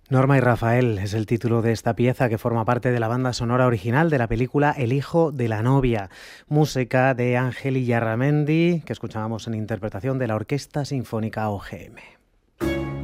Norma y Rafael es el título de esta pieza que forma parte de la banda sonora original de la película El hijo de la novia, música de Ángel Illarramendi, que escuchábamos en interpretación de la Orquesta Sinfónica OGM.